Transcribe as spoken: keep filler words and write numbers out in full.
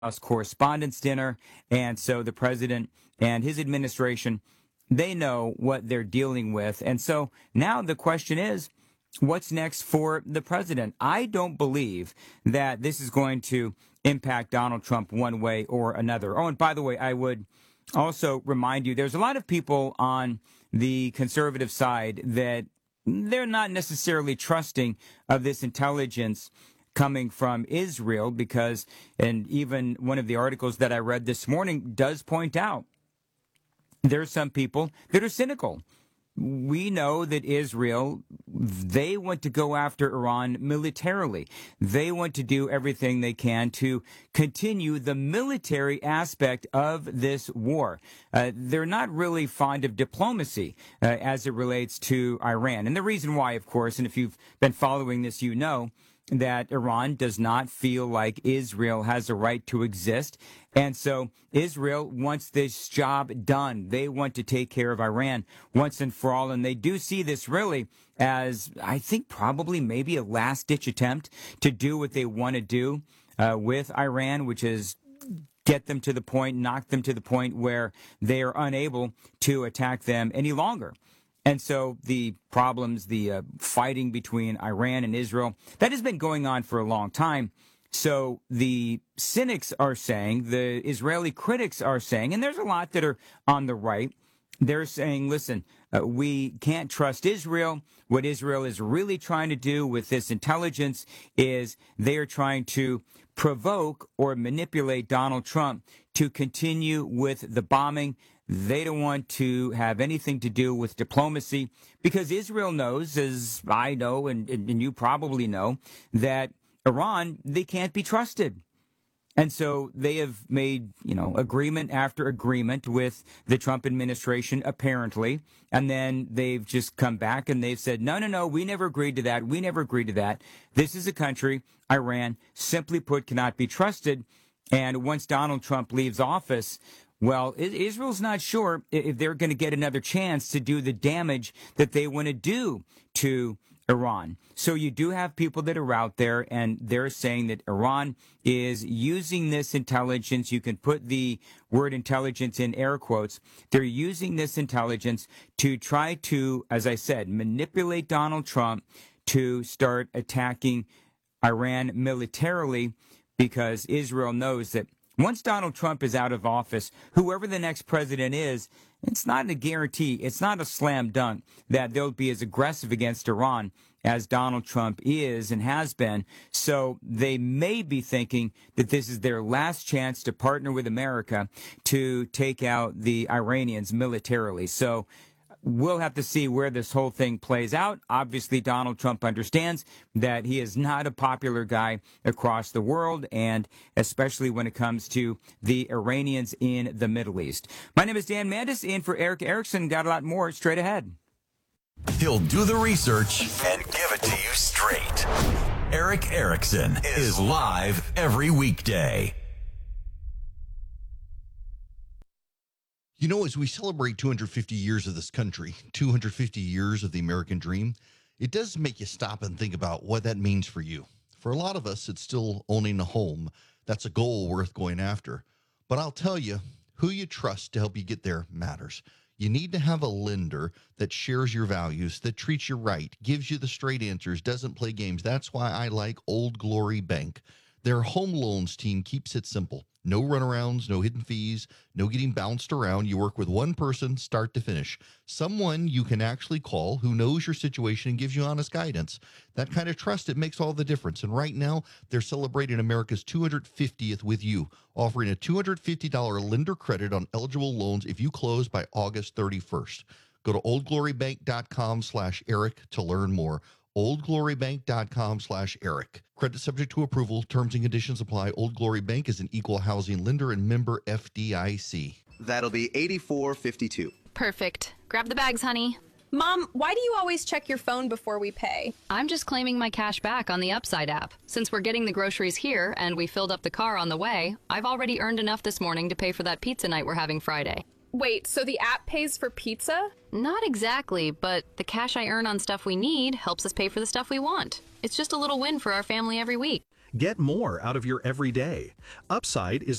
House Correspondents' Dinner. And so the president and his administration, they know what they're dealing with. And so now the question is, what's next for the president? I don't believe that this is going to impact Donald Trump one way or another. Oh, and by the way, I would also remind you, there's a lot of people on the conservative side that they're not necessarily trusting of this intelligence coming from Israel, because, and even one of the articles that I read this morning does point out, there are some people that are cynical. We know that Israel, they want to go after Iran militarily. They want to do everything they can to continue the military aspect of this war. Uh, they're not really fond of diplomacy uh, as it relates to Iran. And the reason why, of course, and if you've been following this, you know, that Iran does not feel like Israel has a right to exist. And so Israel wants this job done. They want to take care of Iran once and for all. And they do see this really as, I think, probably maybe a last-ditch attempt to do what they want to do uh, with Iran, which is get them to the point, knock them to the point where they are unable to attack them any longer. And so the problems, the uh, fighting between Iran and Israel, that has been going on for a long time. So the cynics are saying, the Israeli critics are saying, and there's a lot that are on the right, they're saying, listen, uh, we can't trust Israel. What Israel is really trying to do with this intelligence is they are trying to provoke or manipulate Donald Trump to continue with the bombing. They don't want to have anything to do with diplomacy, because Israel knows, as I know and, and you probably know, that Iran, they can't be trusted. And so they have made, you know, agreement after agreement with the Trump administration, apparently. And then they've just come back and they've said, no, no, no, we never agreed to that. We never agreed to that. This is a country, Iran, simply put, cannot be trusted. And once Donald Trump leaves office, well, Israel's not sure if they're going to get another chance to do the damage that they want to do to Iran. So you do have people that are out there, and they're saying that Iran is using this intelligence. You can put the word intelligence in air quotes. They're using this intelligence to try to, as I said, manipulate Donald Trump to start attacking Iran militarily, because Israel knows that once Donald Trump is out of office, whoever the next president is, it's not a guarantee, it's not a slam dunk that they'll be as aggressive against Iran as Donald Trump is and has been. So they may be thinking that this is their last chance to partner with America to take out the Iranians militarily. So we'll have to see where this whole thing plays out. Obviously, Donald Trump understands that he is not a popular guy across the world, and especially when it comes to the Iranians in the Middle East. My name is Dan Mandis, in for Erick Erickson. Got a lot more straight ahead. He'll do the research and give it to you straight. Erick Erickson is live every weekday. You know, as we celebrate two hundred fifty years of this country, two hundred fifty years of the American dream, it does make you stop and think about what that means for you. For a lot of us, it's still owning a home. That's a goal worth going after. But I'll tell you, who you trust to help you get there matters. You need to have a lender that shares your values, that treats you right, gives you the straight answers, doesn't play games. That's why I like Old Glory Bank. Their home loans team keeps it simple. No runarounds, no hidden fees, no getting bounced around. You work with one person, start to finish. Someone you can actually call who knows your situation and gives you honest guidance. That kind of trust, it makes all the difference. And right now, they're celebrating America's two hundred fiftieth with you, offering a two hundred fifty dollars lender credit on eligible loans if you close by August thirty-first. Go to oldglorybank.com slash Eric to learn more. oldglorybank.com slash Eric. Credit subject to approval. Terms and conditions apply. Old Glory Bank is an equal housing lender and member F D I C. That'll be eighty-four fifty-two. Perfect. Grab the bags, honey. Mom, why do you always check your phone before we pay? I'm just claiming my cash back on the Upside app. Since we're getting the groceries here and we filled up the car on the way, I've already earned enough this morning to pay for that pizza night we're having Friday. Wait, so the app pays for pizza? Not exactly, but the cash I earn on stuff we need helps us pay for the stuff we want. It's just a little win for our family every week. Get more out of your everyday. Upside is